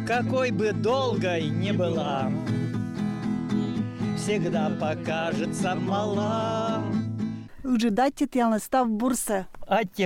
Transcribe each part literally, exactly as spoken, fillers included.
какой бы долгой ни была, всегда покажется мала. Ujidайте тялна став бурса. Ате.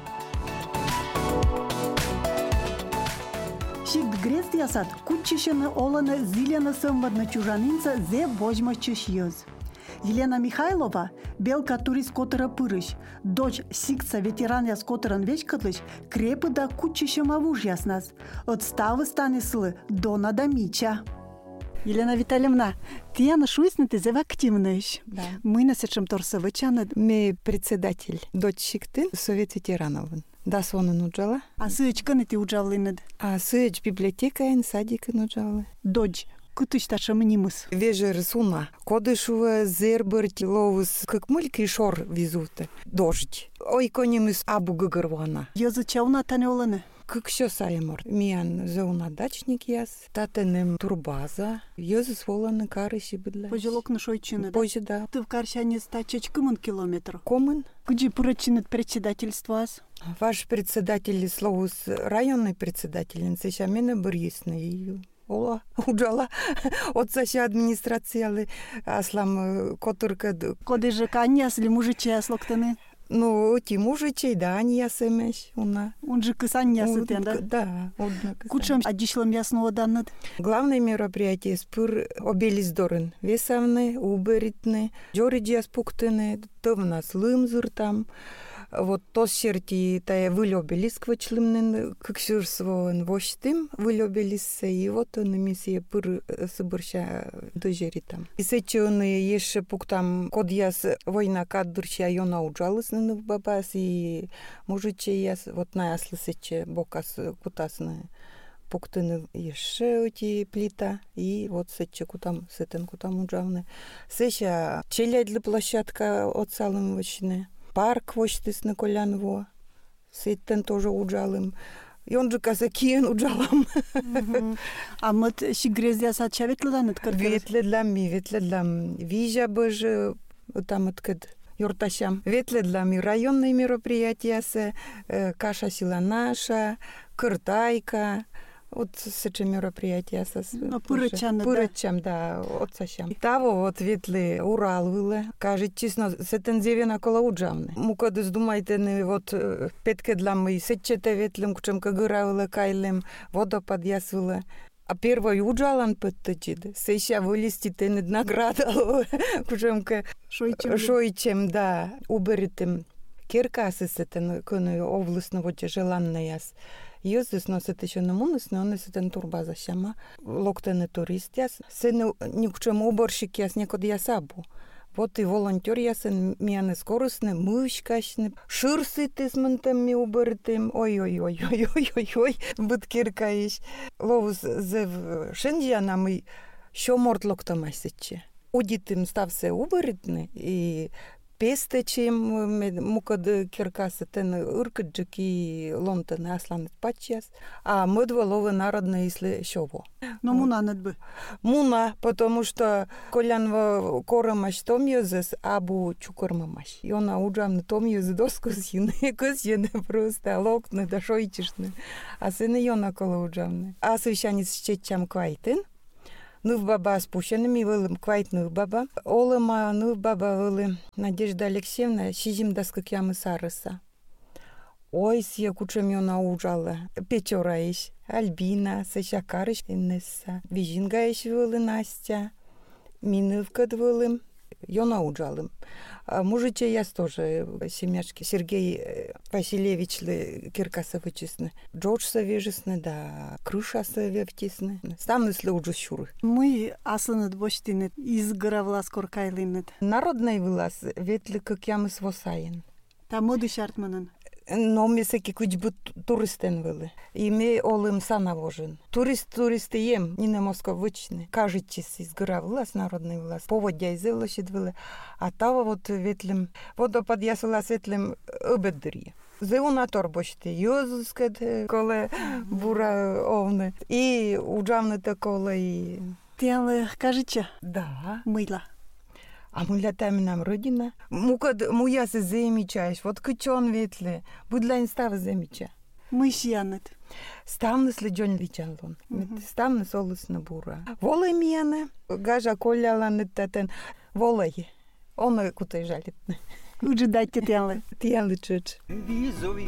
Шик грест ясат, кучишена олана зилена сымвадна чужанинца зе божма чешьёз. Елена Михайлова, белка турист котора пырыш, дочь сикца ветеран яс которан вечкатлыш, крепы да кучишема вуж яснас. От ставы станислы до надамича. Елена Витальевна, ты я нашуйсна ты зев активныш. Да. Мы насечем торсовычана. Мы председатель дочь Шикты, совет ветеранов. Да, соны нуджала. А сычка не ты уджавлинад. А сыч библиотека и садика нуджала. Дочь. Кутыш таша мнимыс. Вежер суна. Кодышува зерберт ловус, как мыльки шор везут. Дождь. Ой, конемыс абу гагырвана. Йозы чауна танеоланы. Как все саемор. Миян зауна дачник яс. Татенем турбаза. Йозы своланы карыши быдла. Пожилок на шойчины, да? Позже, да. Ты в Каршане стачеч кымын километр. Комын. Где пурачинет председательствуас? Ваш председатель словус районной председательницы Шамена Борисовна. Ола, уджала от саша администрации, аслам которка. Коды же каньяс ли мужичи аслоктаны? Ну, ти мужичей, да, они ясемеш, уна. Он же кысаньяс, да? Да, одна Кучам одишлом ясного даннат. Главное мероприятие спыр обелиздорен. Весавны, уберитны, джориджи аспуктыны, то в нас лымзыр там. Вот то серти тая вылюбились квачлымнен, как сюрсвоен воштым вылюбились, и вот он миссия пыр соборща дожери там. И сечёны ещё пуктам кодьяс война каддурща йона уджалыс на бабас, и мужиче яс вот на яслы сече бокас кутасны пуктыны ещё эти плита, и вот сече кутам сетен кутам уджавны. Сеча челядли площадка от салым вочны. Парк вочтыс на Колянво, сеттен тоже уджалым. И он же казаки уджалам. А мы щегрезя сача ветледанет картелес? Ветледлами, ветледлам. Вижа боже, там откед юртащам. Ветледлами районные мероприятия, каша сила наша, кыртайка. Вот сече мероприятия сас. Ну, пырычам, да. Пырычам, да, от сащам. Таво вот ветли Урал выле. Кажет честно, сетен зевена кола уджамне. Мукадыс думайте, не вот петке длами, сечете ветлем, кучем кагыра выле кайлем, водопад яс выле. А первой уджалан пыттачид. Сеща вылезти тенет награда, кучем ка шойчем, да, уберитем. Киркасы сетен кыны областного желанна яс. Йозис носит еще на мунус, но он сетен турбаза шама. Локтены турист яс. Сену никчем уборщик яс некод ясабу. Вот и волонтер ясен мияны скоростны, мышкашны, шырсы тесментем ми уберитем. Ой-ой-ой-ой-ой-ой-ой, быт киркаиш. Ловус зев шенджана мы шо морт локтамай сече. Удитым ставсе уберитны и пестечем мукад киркасы тен уркаджики лонтен асланет пачяс, а мыдваловы народные если шово. Но муна над бы. Муна, потому что колянва корамаш том юзес, абу чукормамаш. И она уджамны том юз доску сины, косины просто локны да шойчишны. А сыны йона кола уджамны. А священец чечам квайтен. Нув баба спущенными вылым квайт нув баба. Олыма нув баба вылы Надежда Алексеевна шизим даскак ямы сарыса. Ой, сия кучем йона ужала. Печора иш. Альбина, Сашакарыш, Инесса. Вижинга иш вылы Настя. Минывкад вылым. Йона уджалым. А мужиче яс тоже семяшки. Сергей Васильевич Киркасовичесны. Джордж Савежесны, да Крыша Савевтисны. Сам несли уже щуры. Мы асланет боштинет из гравла скоркайлинет. Народный вылаз, ветли как ямы свосаен. Там моды шартманан. Но ми всеки куч бы туристен вели. И ми олим сана вожен. Турист туристи jem, ни не московични. Кажуть чись із гора влас, народний влас. Поводя із лошадь вели. А тава вот ветлем, водопад я села светлем обедрі. Зеуна торбочти, йозускед, коле бура овне. І уджавнете коле і... Ти але кажучи? Да. Мила. А мы там нам родина. Мукад муя се замечаешь, вот кычон ветле, будь для инстава замеча. Мышьяныт. Ставны слідjон вічалон. Ставны солысны бура. Волы мене, гажа коляланы тәтен. Волай. Оны кутай жалит. Уджидать тетянлы. Тиянлы чыч. Визові